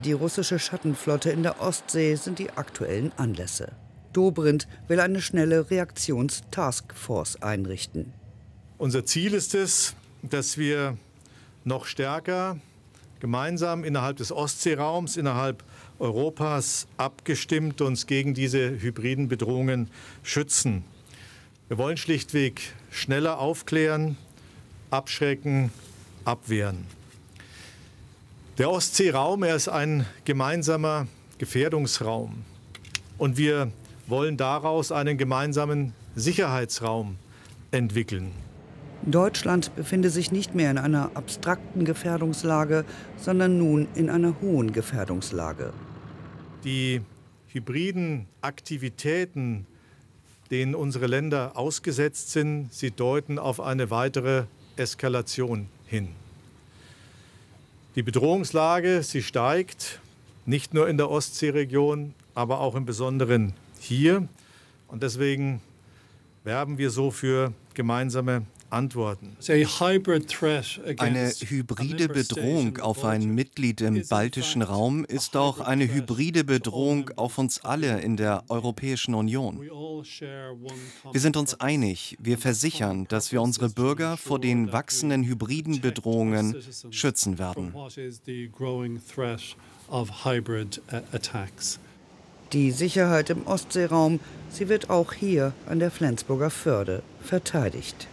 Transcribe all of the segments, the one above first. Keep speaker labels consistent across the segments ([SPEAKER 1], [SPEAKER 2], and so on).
[SPEAKER 1] Die russische Schattenflotte in der Ostsee sind die aktuellen Anlässe. Dobrindt will eine schnelle Reaktions-Taskforce einrichten.
[SPEAKER 2] Unser Ziel ist es, dass wir noch stärker gemeinsam innerhalb des Ostseeraums, innerhalb Europas abgestimmt uns gegen diese hybriden Bedrohungen schützen. Wir wollen schlichtweg schneller aufklären, abschrecken, abwehren. Der Ostseeraum, er ist ein gemeinsamer Gefährdungsraum. Und wir wollen daraus einen gemeinsamen Sicherheitsraum entwickeln.
[SPEAKER 1] Deutschland befinde sich nicht mehr in einer abstrakten Gefährdungslage, sondern nun in einer hohen Gefährdungslage.
[SPEAKER 2] Die hybriden Aktivitäten, denen unsere Länder ausgesetzt sind, sie deuten auf eine weitere Eskalation hin. Die Bedrohungslage, sie steigt, nicht nur in der Ostseeregion, aber auch im Besonderen hier. Und deswegen werben wir so für gemeinsame Antworten.
[SPEAKER 3] Eine hybride Bedrohung auf ein Mitglied im baltischen Raum ist auch eine hybride Bedrohung auf uns alle in der Europäischen Union. Wir sind uns einig, wir versichern, dass wir unsere Bürger vor den wachsenden hybriden Bedrohungen schützen werden.
[SPEAKER 1] Die Sicherheit im Ostseeraum, sie wird auch hier an der Flensburger Förde verteidigt.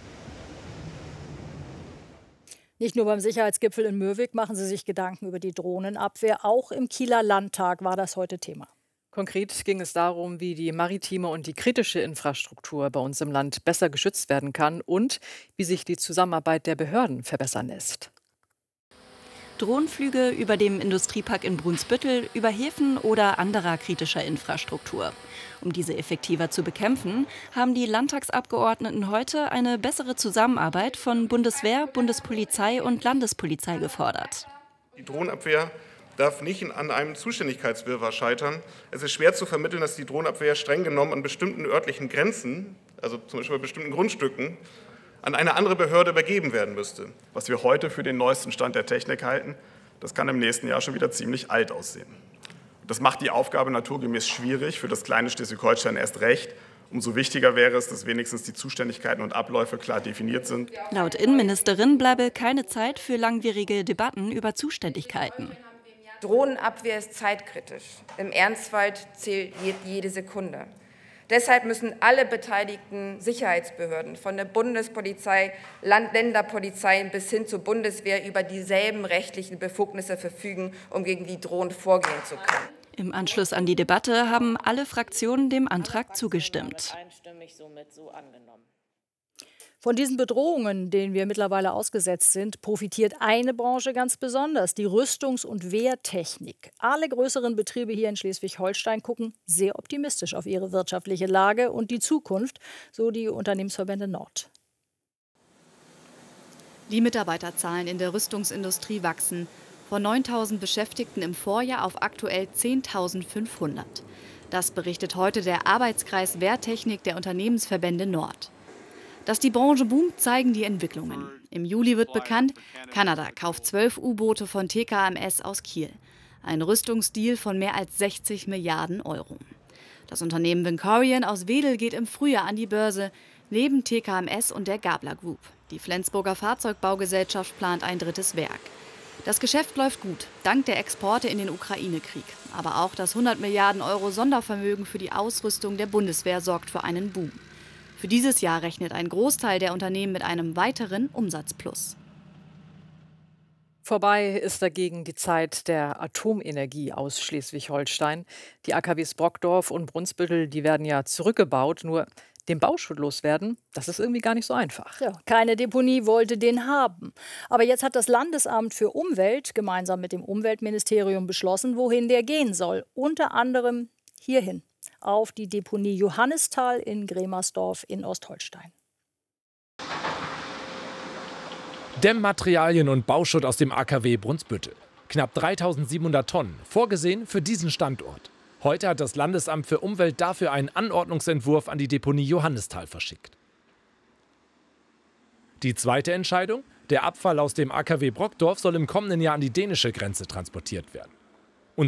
[SPEAKER 4] Nicht nur beim Sicherheitsgipfel in Mürwik machen sie sich Gedanken über die Drohnenabwehr. Auch im Kieler Landtag war das heute Thema.
[SPEAKER 5] Konkret ging es darum, wie die maritime und die kritische Infrastruktur bei uns im Land besser geschützt werden kann und wie sich die Zusammenarbeit der Behörden verbessern lässt.
[SPEAKER 6] Drohnenflüge über dem Industriepark in Brunsbüttel, über Häfen oder anderer kritischer Infrastruktur. Um diese effektiver zu bekämpfen, haben die Landtagsabgeordneten heute eine bessere Zusammenarbeit von Bundeswehr, Bundespolizei und Landespolizei gefordert.
[SPEAKER 7] Die Drohnenabwehr darf nicht an einem Zuständigkeitswirrwarr scheitern. Es ist schwer zu vermitteln, dass die Drohnenabwehr streng genommen an bestimmten örtlichen Grenzen, also zum Beispiel bei bestimmten Grundstücken, an eine andere Behörde übergeben werden müsste.
[SPEAKER 8] Was wir heute für den neuesten Stand der Technik halten, das kann im nächsten Jahr schon wieder ziemlich alt aussehen. Das macht die Aufgabe naturgemäß schwierig, für das kleine Schleswig-Holstein erst recht. Umso wichtiger wäre es, dass wenigstens die Zuständigkeiten und Abläufe klar definiert sind.
[SPEAKER 6] Laut Innenministerin bleibe keine Zeit für langwierige Debatten über Zuständigkeiten.
[SPEAKER 9] Drohnenabwehr ist zeitkritisch. Im Ernstfall zählt jede Sekunde. Deshalb müssen alle beteiligten Sicherheitsbehörden, von der Bundespolizei, Länderpolizeien bis hin zur Bundeswehr, über dieselben rechtlichen Befugnisse verfügen, um gegen die Drohnen vorgehen zu können.
[SPEAKER 6] Im Anschluss an die Debatte haben alle Fraktionen dem Antrag zugestimmt.
[SPEAKER 4] Von diesen Bedrohungen, denen wir mittlerweile ausgesetzt sind, profitiert eine Branche ganz besonders, die Rüstungs- und Wehrtechnik. Alle größeren Betriebe hier in Schleswig-Holstein gucken sehr optimistisch auf ihre wirtschaftliche Lage und die Zukunft, so die Unternehmensverbände Nord.
[SPEAKER 10] Die Mitarbeiterzahlen in der Rüstungsindustrie wachsen. Von 9.000 Beschäftigten im Vorjahr auf aktuell 10.500. Das berichtet heute der Arbeitskreis Wehrtechnik der Unternehmensverbände Nord. Dass die Branche boomt, zeigen die Entwicklungen. Im Juli wird bekannt, Kanada kauft 12 U-Boote von TKMS aus Kiel. Ein Rüstungsdeal von mehr als 60 Milliarden Euro. Das Unternehmen Vincorion aus Wedel geht im Frühjahr an die Börse, neben TKMS und der Gabler Group. Die Flensburger Fahrzeugbaugesellschaft plant ein drittes Werk. Das Geschäft läuft gut, dank der Exporte in den Ukraine-Krieg. Aber auch das 100 Milliarden Euro Sondervermögen für die Ausrüstung der Bundeswehr sorgt für einen Boom. Für dieses Jahr rechnet ein Großteil der Unternehmen mit einem weiteren Umsatzplus.
[SPEAKER 5] Vorbei ist dagegen die Zeit der Atomenergie aus Schleswig-Holstein. Die AKWs Brockdorf und Brunsbüttel, die werden ja zurückgebaut, nur den Bauschutt loswerden, das ist irgendwie gar nicht so einfach.
[SPEAKER 4] Ja, keine Deponie wollte den haben. Aber jetzt hat das Landesamt für Umwelt gemeinsam mit dem Umweltministerium beschlossen, wohin der gehen soll. Unter anderem hierhin, auf die Deponie Johannisthal in Gremersdorf in Ostholstein.
[SPEAKER 11] Dämmmaterialien und Bauschutt aus dem AKW Brunsbüttel. Knapp 3.700 Tonnen, vorgesehen für diesen Standort. Heute hat das Landesamt für Umwelt dafür einen Anordnungsentwurf an die Deponie Johannisthal verschickt. Die zweite Entscheidung: Der Abfall aus dem AKW Brockdorf soll im kommenden Jahr an die dänische Grenze transportiert werden.